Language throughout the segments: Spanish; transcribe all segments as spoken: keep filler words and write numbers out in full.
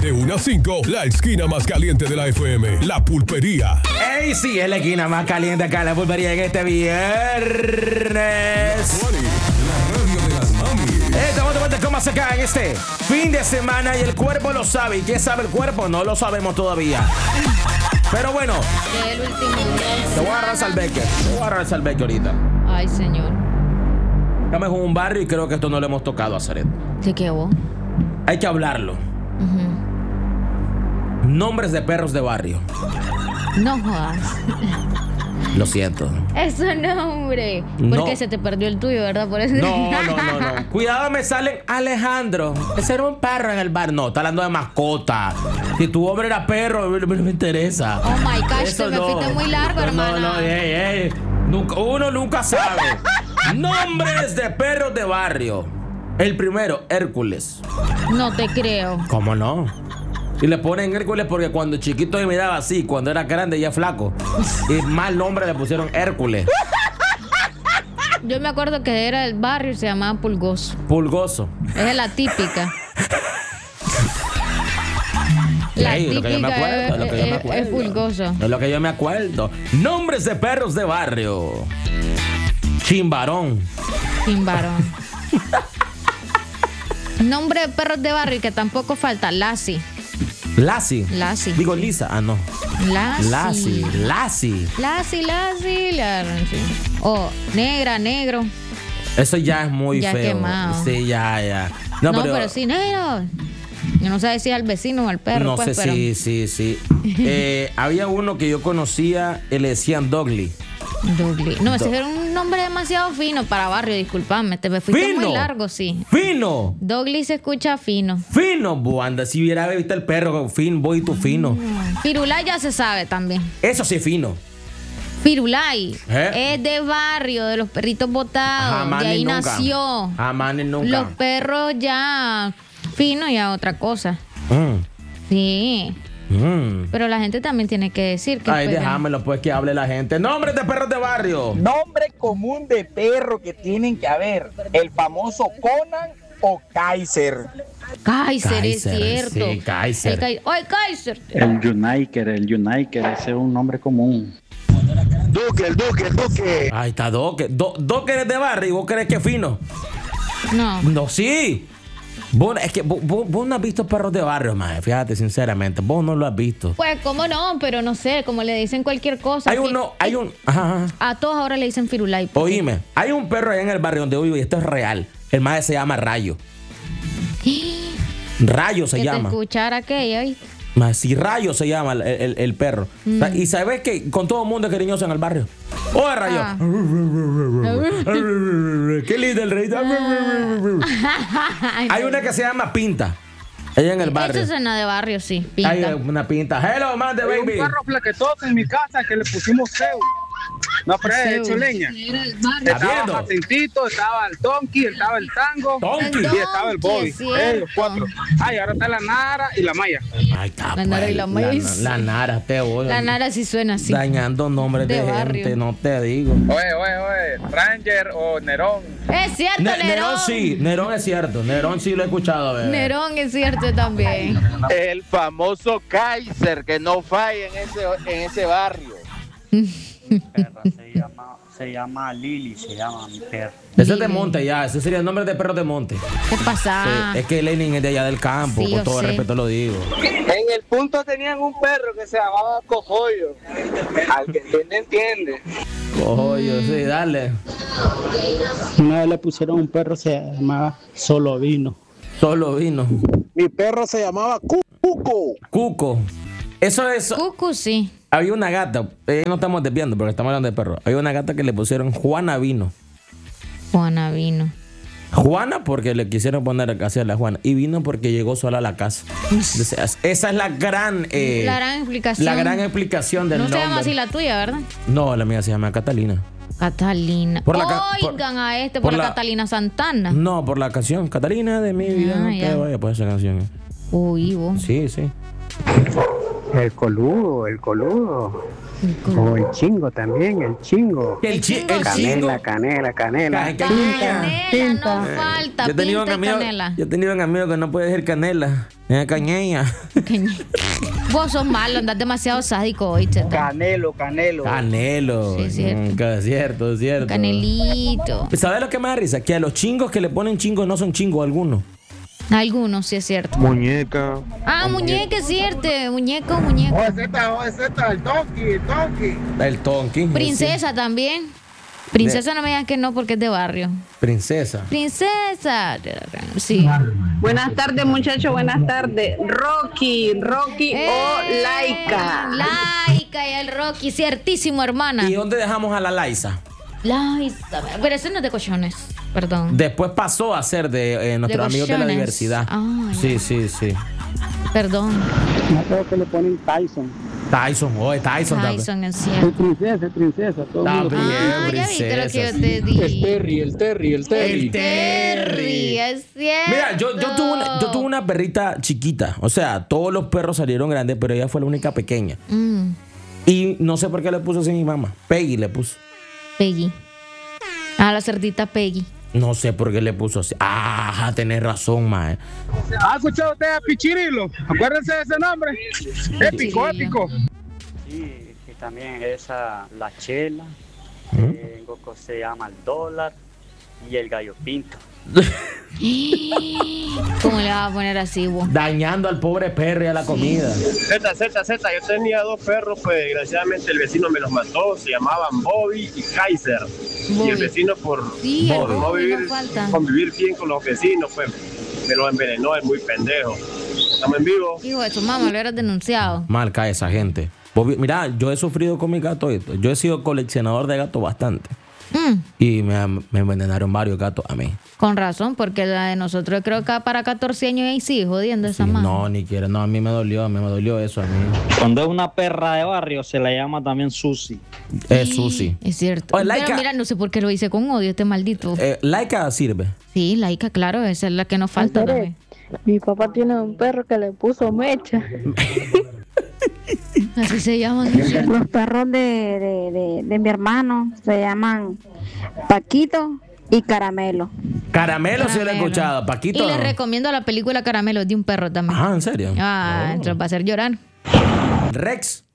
De una a cinco, la esquina más caliente de la F M, La Pulpería. ¡Ey, sí! Es la esquina más caliente acá en La Pulpería en este viernes. La radio de las mami. Estamos de vuelta como acá en este fin de semana y el cuerpo lo sabe. ¿Y qué sabe el cuerpo? No lo sabemos todavía. Pero bueno, El último te voy a agarrar Salveque. Te voy a agarrar Salveque ahorita. Ay, señor. Estamos en un barrio y creo que esto no lo hemos tocado a Zaret. ¿De qué vos? Hay que hablarlo. Uh-huh. Nombres de perros de barrio. No jodas. Lo siento. Eso no, hombre. No. Porque se te perdió el tuyo, ¿verdad? Por eso. No, no, no, no. Cuidado, me salen Alejandro. Ese era un perro en el bar. No, está hablando de mascota. Si tu hombre era perro, no me, me interesa. Oh my gosh, Eso te me no. fuiste muy largo, no, hermana. No, no, ey, ey. Nunca, uno nunca sabe. Nombres de perros de barrio. El primero, Hércules. No te creo. ¿Cómo no? Y le ponen Hércules porque cuando chiquito se miraba así, cuando era grande ya flaco. Y mal nombre le pusieron Hércules. Yo me acuerdo que era el barrio y se llamaba Pulgoso. Pulgoso. Es la típica. La Sí, lo que yo me típica acuerdo, lo que yo me es, acuerdo. es Pulgoso. Es lo que yo me acuerdo. Nombres de perros de barrio. Chimbarón. Chimbarón. Nombre de perros de barrio y que tampoco falta. Lassie. Lassie. Lassie. Digo Lisa. Ah, no. Lassie. Lassie. Lassie. Lassie, Lassie. La... O negra, negro. Eso ya es muy Ya feo. quemado. Sí, ya, ya. No, pero... sí, negro. Yo no sé si al vecino o al perro. No pues, sé, pero... sí, sí, sí. eh, había uno que yo conocía, eh, le decían Dogly. Dogly. No, ese Do- era un nombre demasiado fino para barrio, disculpame. Te me fuiste ¡Fino! muy largo, sí. ¡Fino! Dogly se escucha fino. ¡Fino! Buanda, si hubiera visto el perro, fin, voy tú fino. Firulay ya se sabe también. Eso sí, fino. Firulay ¿Eh? es de barrio, de los perritos botados. Jamás De ni ahí nunca. nació. Jamás ni nunca. Los perros ya fino ya otra cosa. Mm, Sí. mm. Pero la gente también tiene que decir que Ay, esperan. déjamelo pues que hable la gente. Nombres de perros de barrio. Nombre común de perro que tienen que haber. El famoso Conan o Kaiser. Kaiser, es Kaiser, cierto. sí, Kaiser. El Kai- ¡Ay, Kaiser! El Uniker, el Uniker, ese es un nombre común. Duque, el Duque, el Duque. Ahí está Doque. Do, Doque eres de barrio y vos crees que es fino. No. No, sí. Vos, es que vos, vos- vos no has visto perros de barrio, maje. Fíjate, sinceramente. Vos no lo has visto. Pues, ¿cómo no? Pero no sé, como le dicen cualquier cosa. Hay Fi- uno, hay un. Ajá, ajá. A todos ahora le dicen Firulay. porque- Oíme, hay un perro allá en el barrio donde vivo y esto es real. El maje se llama Rayo. Rayo se que te llama. escuchara aquella, ¿viste? Más si Rayo se llama el, el- el perro. Mm. O sea, y sabes que con todo el mundo es cariñoso en el barrio. ¡Oye, Rayo! Ah. ¡Qué lindo el rey! Ay, Hay no. una que se llama Pinta. Allá en el barrio. Eso suena de barrio, sí. Pinta. Hay una Pinta. Hello, man, the Hay un baby. perro flaquetote en mi casa que le pusimos Zeus. No, pero es Zeus. hecho leña. ¿Está Estaba viendo? Jacintito, estaba el Tonki, estaba el Tango Tonki. y estaba el Bobby. Es Eh, cierto. los cuatro. Ay, ahora está la Nara y la Maya. Ahí está, La Nara y pues, la Maíz. La, la Nara, te voy. La Nara sí suena así. Dañando nombres de, De barrio. gente, no te digo. Oye, oye, oye, Ranger o Nerón. Es cierto, Ne- Nerón. Nerón sí, Nerón es cierto. Nerón sí lo he escuchado, bebé. Nerón es cierto también. El famoso Kaiser que no falla en ese, en ese barrio. Perra, se llama, se llama Lili, se llama mi perro. Ese es de Lili. monte ya, ese sería el nombre de perro de monte. ¿Qué pasa? Sí, es que Lenin es de allá del campo, Sí, con yo todo el sé. respeto lo digo. En el punto tenían un perro que se llamaba Cojollo. Al que entiende, entiende. Coño, sí, dale. Una vez le pusieron un perro, se llamaba Solo Vino. Solo vino. Mi perro se llamaba Cuco. Cuco. Eso es. Cucu, sí. Había una gata, eh, no estamos desviando porque estamos hablando de perro. Había una gata que le pusieron Juana Vino. Juana vino. Juana porque le quisieron poner así a la Juana. Y vino porque llegó sola a la casa. Entonces, esa es la gran. eh, La gran explicación. La gran explicación del No se nombre. llama así la tuya, ¿verdad? No, la mía se llama Catalina. Catalina. Por la ca- por- Oigan a este por por, la la- Catalina Santana. No, por la canción. Catalina de mi vida, Ah, no ya. te vaya por esa canción. Uy, vos. Sí, sí. El coludo, el coludo. O el chingo también, el chingo. El, chi- el Canela, chingo. canela, canela. Ca- Canela, no falta. Yo he tenido un Pinta y amigo, canela. yo he tenido un amigo que no puede decir canela. Es cañeña. Vos sos malo, andás demasiado sádico hoy, Cheta. Canelo, canelo. Canelo. Sí, es cierto. Mm, que es cierto, es cierto. Canelito. ¿Sabes lo que me da risa? Que a los chingos que le ponen chingos no son chingos algunos. Algunos, sí es cierto. Muñeca. Ah, muñeca, es cierto. Muñeco, muñeco. Z, O Z, el donkey, el donkey. El tonki. Princesa también. Princesa no me digas que no porque es de barrio. Princesa. Princesa. Sí. Buenas tardes, muchachos, buenas tardes. Rocky, Rocky Eh, o Laika. Laika y el Rocky, ciertísimo, hermana. ¿Y dónde dejamos a la Laisa? Laisa. Pero eso no es de cochones, perdón. Después pasó a ser de eh, nuestros amigos de la Gochones. diversidad. Ah, ya. sí, sí, sí. Perdón. No creo que le ponen Tyson. Tyson, oye, Tyson. también. Tyson es Es cierto. princesa, es princesa. Todo el mundo También. Ah, ya viste lo que yo te princesas. di. El Terry, el Terry, el Terry. El Terry. Es cierto. Mira, yo, yo, tuve una, yo tuve una perrita chiquita. O sea, todos los perros salieron grandes, pero ella fue la única pequeña. Mm, Y no sé por qué le puso así mi mamá. Peggy le puso. Peggy. Ah, la cerdita Peggy. No sé por qué le puso así. Ah, tenés razón, mae. ¿Ha escuchado usted a Pichirilo? Acuérdense de ese nombre. Épico, Pichirilo. épico. Sí, y también esa, la chela, ¿Mm? eh, en Goco se llama el dólar y el gallo pinto. ¿Cómo le vas a poner así, vos? Dañando al pobre perro y a la comida. Z, Z, Z, yo tenía dos perros, pues desgraciadamente el vecino me los mató, se llamaban Bobby y Kaiser. Y el vecino por, Sí, el por no Bobby, vivir, no falta. convivir bien con los vecinos, pues me lo envenenó, es muy pendejo. Estamos en vivo. Hijo de su mamá, lo hubieras denunciado. Mal cae esa gente. Bobby, mira, yo he sufrido con mi gato. Yo he sido coleccionador de gatos bastante. Mm, Y me, me envenenaron varios gatos a mí. con razón, porque la de nosotros creo que para catorce años y sigue jodiendo esa Sí, madre. no, ni quiera. No, a mí me dolió. A mí me dolió eso a mí. Cuando es una perra de barrio se la llama también Susi. Es Susi. Es cierto. Oye, Laika. Pero mira, no sé por qué lo hice con odio, este maldito. Eh, Laika sirve. Sí, Laika, claro, esa es la que nos falta. Andrés, también. mi papá tiene un perro que le puso Mecha. Así se llaman. ¿no es cierto? Los perros de, de, de, de mi hermano se llaman Paquito y Caramelo. Caramelo, sí lo he Caramelo. escuchado. Paquito. Y les no. recomiendo la película Caramelo, es de un perro también. Ah, ¿en serio? Ah, te lo va a hacer llorar. Rex.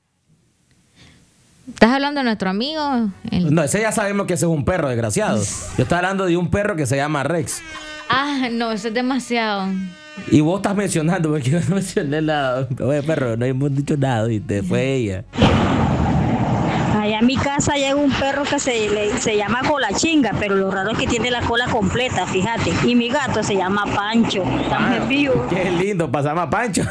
¿Estás hablando de nuestro amigo? El- No, ese ya sabemos que ese es un perro, desgraciado. Yo estoy hablando de un perro que se llama Rex. Ah, no, eso es demasiado. Y vos estás mencionando, porque yo no mencioné nada. Oye, perro, no hemos dicho nada, y te fue ella. Allá en mi casa llega un perro que se, le- se llama cola chinga, pero lo raro es que tiene la cola completa, fíjate. Y mi gato se llama Pancho. Estamos en vivo. Qué lindo, pasamos a Pancho.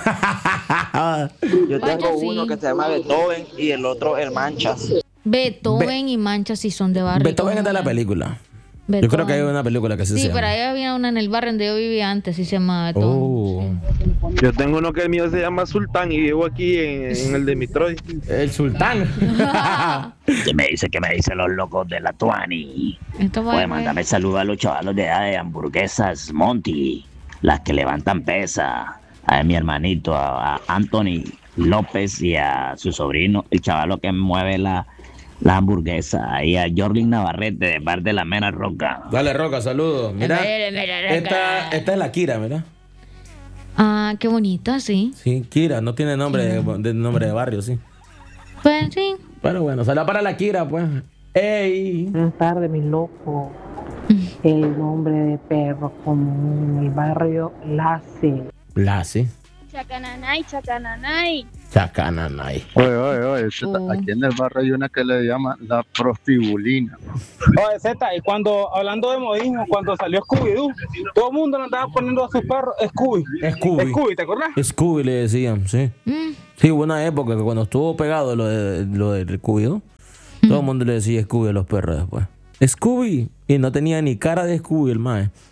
Yo Vaya, tengo sí. uno que se llama Beethoven y el otro el Manchas. Beethoven y Mancha sí son de barrio. Beethoven como es de la una- película. Yo Beethoven. creo que hay una película que así Sí, se pero llama. ahí había una en el barrio donde yo vivía antes, sí se llamaba Beethoven. Oh. Yo tengo uno que el mío se llama Sultán y vivo aquí en, en el de Detroit. El sultán. ¿Qué me dice? ¿Qué me dicen los locos de la Tuani? Esto va Puede a mandarme saludos a los chavalos de, de hamburguesas Monty, las que levantan pesa. A mi hermanito, a, a Anthony López y a su sobrino, el chavalo que mueve la, la hamburguesa. Y a Jorlin Navarrete de parte de la Mera Roca. Dale, Roca, saludos. Mira, Mira, mira, Roca. esta, esta es la Kira, ¿verdad? Ah, qué bonita, sí. Sí, Kira, no tiene nombre de, de nombre de barrio, sí. Pues sí. Pero bueno, saludos para la Kira, pues. ¡Ey! Buenas tardes, mi loco. El nombre de perro común en el barrio Lace. Blasi. Chacananay, chacananay. Chacananay. Oye, oye, oye, Z, aquí en el barrio hay una que le llaman la prostibulina. Oye, Z, y cuando, hablando de modismo, cuando salió Scooby-Doo, todo el mundo le andaba poniendo a sus perros Scooby. Scooby. Scooby, ¿te acordás? Scooby le decían, sí. Mm. Sí, hubo una época que cuando estuvo pegado lo de lo del Scooby, todo el mundo le decía Scooby a los perros después. Scooby. Y no tenía ni cara de Scooby el mae.